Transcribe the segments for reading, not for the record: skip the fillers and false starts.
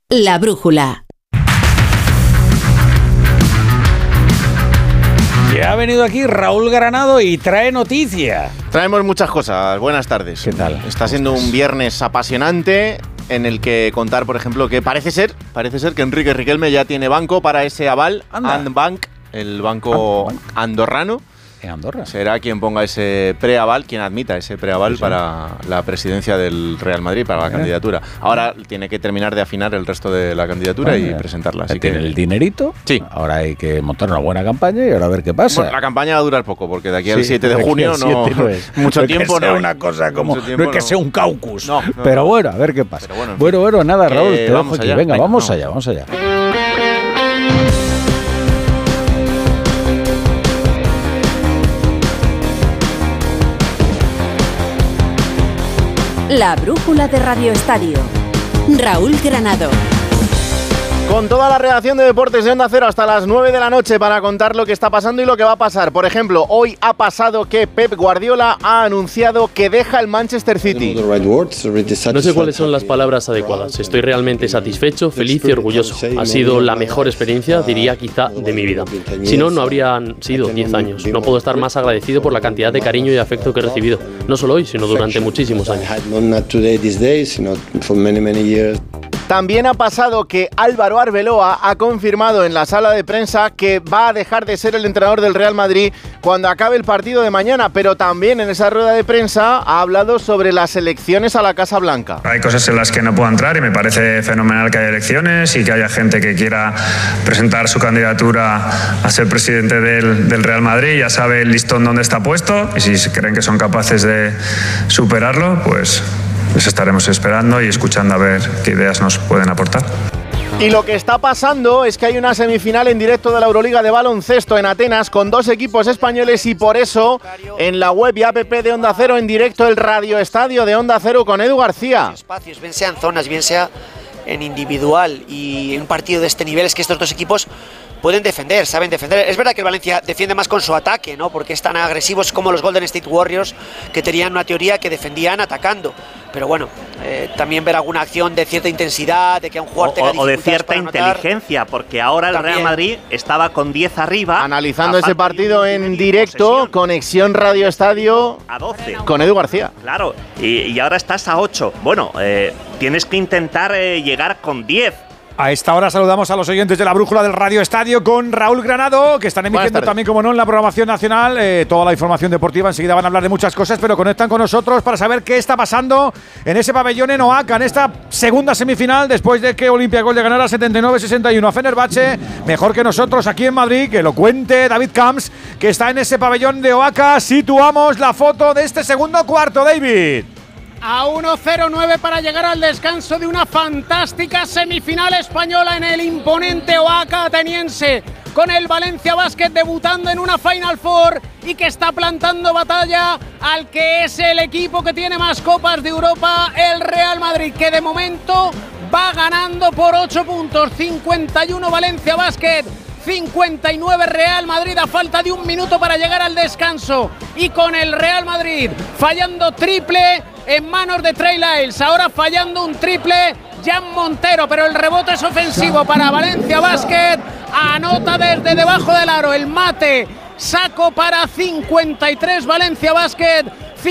La brújula. Ya ha venido aquí Raúl Granado y trae noticias. Traemos muchas cosas. Buenas tardes. ¿Qué tal? Está siendo un viernes apasionante en el que contar, por ejemplo, que parece ser que Enrique Riquelme ya tiene banco para ese aval, Andbank, el banco andorrano. En Andorra. Será quien ponga ese preaval, quien admita ese preaval para la presidencia del Real Madrid, para la candidatura. Ahora tiene que terminar de afinar el resto de la candidatura y presentarla. Así que tiene el dinerito. Sí. Ahora hay que montar una buena campaña y ahora a ver qué pasa. Bueno, la campaña va a durar poco, porque de aquí al 7 de junio no es mucho tiempo. No es una cosa como. No es que sea un caucus. No, pero bueno, a ver qué pasa. Bueno, nada, Raúl, te dejo aquí. Venga, vamos allá. La brújula de Radio Estadio. Raúl Granado. Con toda la redacción de Deportes de Onda Cero hasta las 9 de la noche para contar lo que está pasando y lo que va a pasar. Por ejemplo, hoy ha pasado que Pep Guardiola ha anunciado que deja el Manchester City. No sé cuáles son las palabras adecuadas. Estoy realmente satisfecho, feliz y orgulloso. Ha sido la mejor experiencia, diría quizá, de mi vida. Si no, no habrían sido 10 años. No puedo estar más agradecido por la cantidad de cariño y afecto que he recibido. No solo hoy, sino durante muchísimos años. También ha pasado que Álvaro Arbeloa ha confirmado en la sala de prensa que va a dejar de ser el entrenador del Real Madrid cuando acabe el partido de mañana, pero también en esa rueda de prensa ha hablado sobre las elecciones a la Casa Blanca. Hay cosas en las que no puedo entrar y me parece fenomenal que haya elecciones y que haya gente que quiera presentar su candidatura a ser presidente del Real Madrid. Ya sabe el listón dónde está puesto y si creen que son capaces de superarlo, pues les estaremos esperando y escuchando a ver qué ideas nos pueden aportar. Y lo que está pasando es que hay una semifinal en directo de la Euroliga de baloncesto en Atenas con dos equipos españoles y por eso en la web y app de Onda Cero en directo el Radio Estadio de Onda Cero con Edu García. Espacios, bien sea en zonas, bien sea en individual y en un partido de este nivel es que estos dos equipos pueden defender, saben defender. Es verdad que el Valencia defiende más con su ataque, ¿no? Porque es tan agresivos como los Golden State Warriors, que tenían una teoría que defendían atacando. Pero bueno, también ver alguna acción de cierta intensidad, de que un jugador tenga o de cierta inteligencia, porque ahora el Real Madrid estaba con 10 arriba. Analizando ese partido en directo, conexión Radio Estadio a 12 con Edu García. Claro, y ahora estás a 8. Bueno, tienes que intentar llegar con 10. A esta hora saludamos a los oyentes de la brújula del Radio Estadio con Raúl Granado, que están emitiendo también, como no, en la programación nacional toda la información deportiva. Enseguida van a hablar de muchas cosas, pero conectan con nosotros para saber qué está pasando en ese pabellón en Oaxaca, en esta segunda semifinal, después de que Olympiacos le ganara 79-61 a Fenerbahce, mejor que nosotros aquí en Madrid. Que lo cuente David Camps, que está en ese pabellón de Oaxaca. Situamos la foto de este segundo cuarto, David. A 1-0-9 para llegar al descanso de una fantástica semifinal española en el imponente Oaxaca ateniense, con el Valencia Basket debutando en una Final Four y que está plantando batalla al que es el equipo que tiene más copas de Europa, el Real Madrid, que de momento va ganando por 8 puntos, 51 Valencia Basket, 59 Real Madrid a falta de un minuto para llegar al descanso, y con el Real Madrid fallando triple en manos de Trey Lyles, ahora fallando un triple Jan Montero, pero el rebote es ofensivo para Valencia Basket, anota desde debajo del aro el mate, saco para 53 Valencia Basket,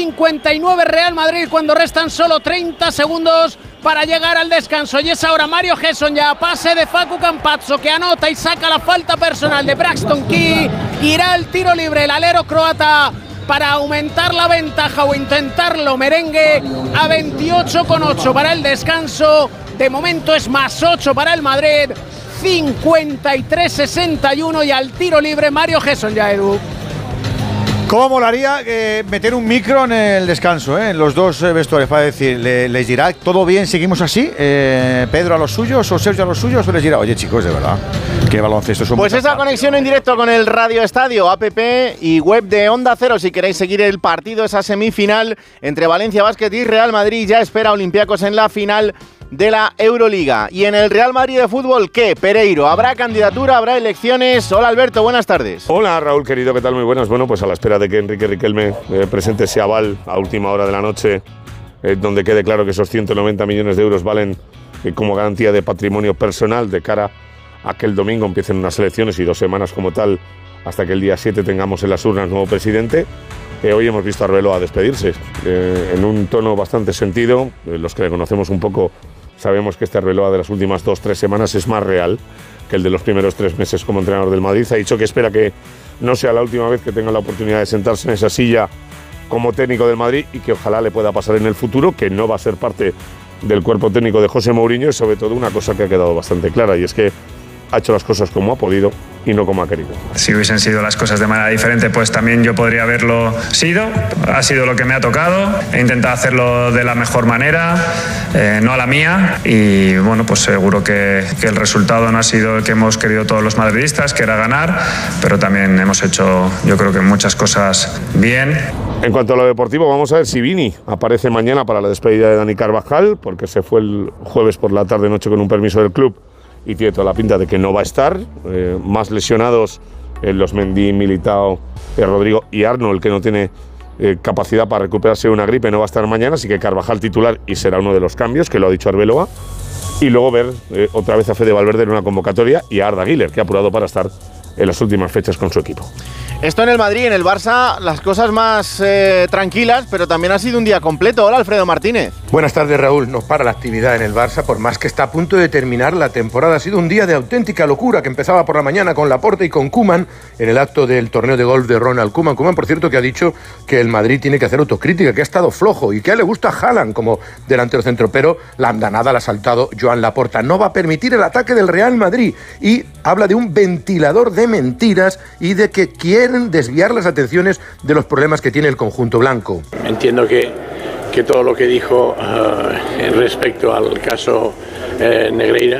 59 Real Madrid cuando restan solo 30 segundos para llegar al descanso. Y es ahora Mario Gesson, ya pase de Facu Campazzo, que anota y saca la falta personal de Braxton Key. Irá el tiro libre el alero croata para aumentar la ventaja o intentarlo merengue a 28,8 para el descanso. De momento es más 8 para el Madrid, 53-61 y al tiro libre Mario Gesson ya, Edu. ¿Cómo molaría meter un micro en el descanso, en los dos vestuarios, para decir, les dirá, todo bien, seguimos así, Pedro a los suyos o Sergio a los suyos, o les dirá, oye chicos, de verdad, qué baloncesto son. Pues esa conexión en directo con el Radio Estadio, app y web de Onda Cero, si queréis seguir el partido, esa semifinal entre Valencia Basket y Real Madrid, ya espera Olympiacos en la final de la Euroliga. Y en el Real Madrid de fútbol, ¿qué? Pereiro, ¿habrá candidatura? ¿Habrá elecciones? Hola Alberto, buenas tardes. Hola Raúl, querido, ¿qué tal? Muy buenas. Bueno, pues a la espera de que Enrique Riquelme presente ese aval a última hora de la noche, donde quede claro que esos 190 millones de euros valen como garantía de patrimonio personal de cara a que el domingo empiecen unas elecciones y 2 semanas como tal, hasta que el día 7 tengamos en las urnas nuevo presidente. Hoy hemos visto a Arbeloa despedirse en un tono bastante sentido. Los que le conocemos un poco sabemos que este Arbeloa de las últimas 2-3 semanas es más real que el de los primeros 3 meses como entrenador del Madrid. Ha dicho que espera que no sea la última vez que tenga la oportunidad de sentarse en esa silla como técnico del Madrid y que ojalá le pueda pasar en el futuro, que no va a ser parte del cuerpo técnico de José Mourinho, y sobre todo una cosa que ha quedado bastante clara, y es que ha hecho las cosas como ha podido y no como ha querido. Si hubiesen sido las cosas de manera diferente, pues también yo podría haberlo sido. Ha sido lo que me ha tocado. He intentado hacerlo de la mejor manera, no a la mía. Y bueno, pues seguro que el resultado no ha sido el que hemos querido todos los madridistas, que era ganar, pero también hemos hecho, yo creo que muchas cosas bien. En cuanto a lo deportivo, vamos a ver si Vini aparece mañana para la despedida de Dani Carvajal, porque se fue el jueves por la tarde-noche con un permiso del club y tiene toda la pinta de que no va a estar. Más lesionados los Mendy, Militao, Rodrigo y Arnold, que no tiene capacidad para recuperarse de una gripe, no va a estar mañana, así que Carvajal titular y será uno de los cambios, que lo ha dicho Arbeloa. Y luego ver otra vez a Fede Valverde en una convocatoria y a Arda Güler, que ha apurado para estar en las últimas fechas con su equipo. Esto en el Madrid, en el Barça, las cosas más tranquilas, pero también ha sido un día completo. Hola, Alfredo Martínez. Buenas tardes, Raúl. No para la actividad en el Barça, por más que está a punto de terminar la temporada. Ha sido un día de auténtica locura que empezaba por la mañana con Laporta y con Koeman en el acto del torneo de golf de Ronald Koeman. Koeman, por cierto, que ha dicho que el Madrid tiene que hacer autocrítica, que ha estado flojo y que a él le gusta Haaland como delantero centro, pero la andanada la ha saltado Joan Laporta. No va a permitir el ataque del Real Madrid y habla de un ventilador de mentiras y de que quieren desviar las atenciones de los problemas que tiene el conjunto blanco. Entiendo que todo lo que dijo respecto al caso Negreira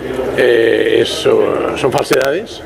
son falsedades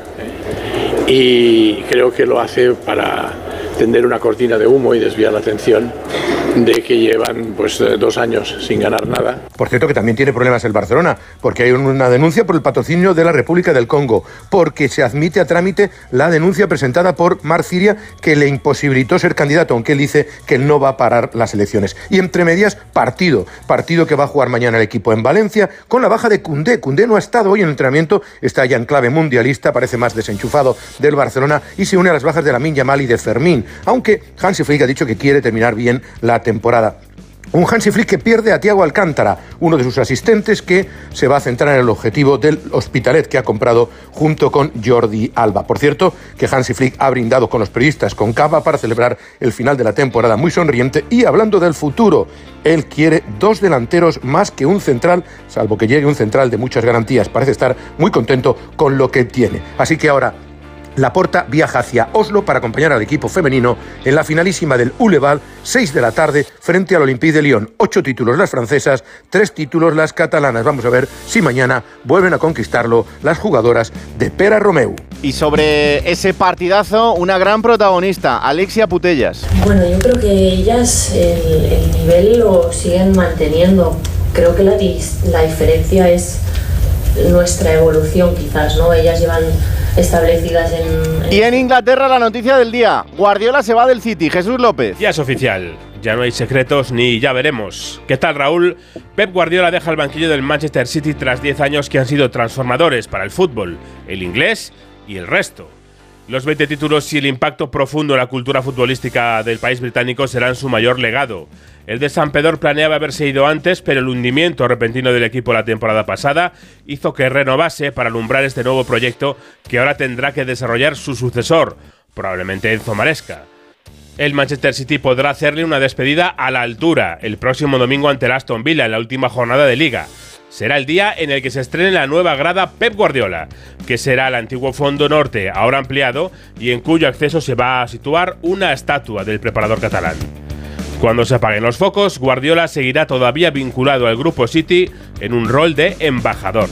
y creo que lo hace para tender una cortina de humo y desviar la atención de que llevan 2 años sin ganar nada. Por cierto, que también tiene problemas el Barcelona, porque hay una denuncia por el patrocinio de la República del Congo, porque se admite a trámite la denuncia presentada por Marc Ciria, que le imposibilitó ser candidato, aunque él dice que no va a parar las elecciones. Y entre medias, partido que va a jugar mañana el equipo en Valencia, con la baja de Koundé. Koundé no ha estado hoy en el entrenamiento, está ya en clave mundialista, parece más desenchufado del Barcelona, y se une a las bajas de Lamine Yamal y de Fermín, aunque Hansi Flick ha dicho que quiere terminar bien la temporada. Un Hansi Flick que pierde a Thiago Alcántara, uno de sus asistentes, que se va a centrar en el objetivo del Hospitalet, que ha comprado junto con Jordi Alba. Por cierto, que Hansi Flick ha brindado con los periodistas con cava para celebrar el final de la temporada muy sonriente. Y hablando del futuro, él quiere 2 delanteros más que un central, salvo que llegue un central de muchas garantías. Parece estar muy contento con lo que tiene. Así que ahora Laporta viaja hacia Oslo para acompañar al equipo femenino en la finalísima del Uleval, 6 de la tarde, frente al Olympique de Lyon. 8 títulos las francesas, 3 títulos las catalanas. Vamos a ver si mañana vuelven a conquistarlo las jugadoras de Pera Romeu. Y sobre ese partidazo, una gran protagonista, Alexia Putellas. Bueno, yo creo que ellas el nivel lo siguen manteniendo. Creo que la diferencia es nuestra evolución, quizás, ¿no? Ellas llevan establecidas en... Y en Inglaterra, la noticia del día: Guardiola se va del City. Jesús López. Ya es oficial, ya no hay secretos ni ya veremos. ¿Qué tal, Raúl? Pep Guardiola deja el banquillo del Manchester City tras 10 años que han sido transformadores para el fútbol, el inglés y el resto. Los 20 títulos y el impacto profundo en la cultura futbolística del país británico serán su mayor legado. El de San Pedro planeaba haberse ido antes, pero el hundimiento repentino del equipo la temporada pasada hizo que renovase para alumbrar este nuevo proyecto que ahora tendrá que desarrollar su sucesor, probablemente Enzo Maresca. El Manchester City podrá hacerle una despedida a la altura el próximo domingo ante el Aston Villa en la última jornada de Liga. Será el día en el que se estrene la nueva grada Pep Guardiola, que será el antiguo Fondo Norte, ahora ampliado, y en cuyo acceso se va a situar una estatua del preparador catalán. Cuando se apaguen los focos, Guardiola seguirá todavía vinculado al Grupo City en un rol de embajador.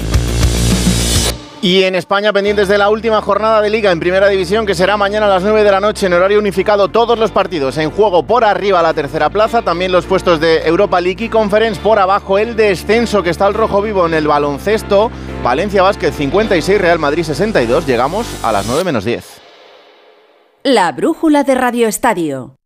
Y en España, pendientes de la última jornada de Liga en Primera División, que será mañana a las 9 de la noche en horario unificado. Todos los partidos en juego por arriba la tercera plaza, también los puestos de Europa League y Conference por abajo, el descenso que está el rojo vivo en el baloncesto. Valencia Basket 56, Real Madrid 62. Llegamos a las 9 menos 10. La brújula de Radio Estadio.